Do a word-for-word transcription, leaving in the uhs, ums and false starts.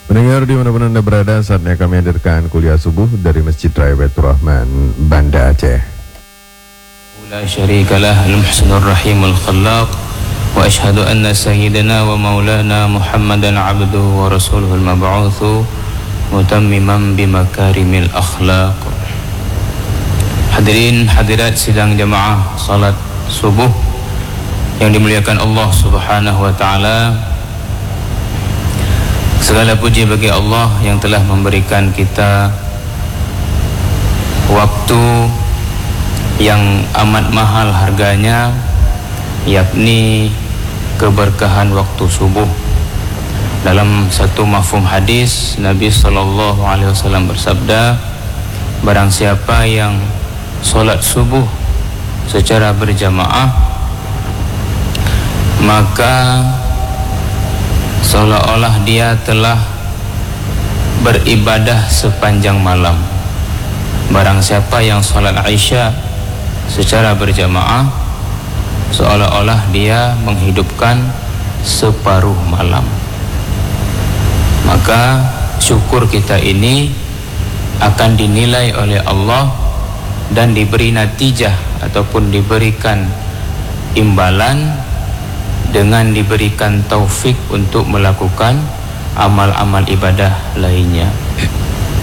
Pendengar dimanapun Anda berada, saatnya kami hadirkan kuliah subuh dari Masjid Raya Baitur Rahman, Banda Aceh. La syarika lah al-muhsinur rahimul khallaq wa ashhadu anna sayyidina wa maulana Muhammadan abduhu wa rasuluhul mab'utsu mutammiman bimakarimil akhlaq. Hadirin hadirat sidang jamaah salat subuh yang dimuliakan Allah Subhanahu wa taala. Segala puji bagi Allah yang telah memberikan kita waktu yang amat mahal harganya, yakni keberkahan waktu subuh. Dalam satu mafhum hadis, Nabi sallallahu alaihi wasallam bersabda, barang siapa yang solat subuh secara berjamaah, maka seolah-olah dia telah beribadah sepanjang malam. Barang siapa yang salat Isya secara berjamaah, seolah-olah dia menghidupkan separuh malam. Maka syukur kita ini akan dinilai oleh Allah dan diberi natijah ataupun diberikan imbalan dengan diberikan taufik untuk melakukan amal-amal ibadah lainnya.